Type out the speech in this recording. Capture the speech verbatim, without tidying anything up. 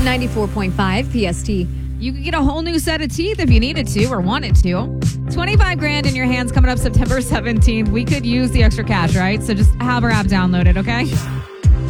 ninety-four point five P S T. You could get a whole new set of teeth if you needed to or wanted to. twenty-five grand in your hands coming up September seventeenth. We could use the extra cash, right? So just have our app downloaded, okay?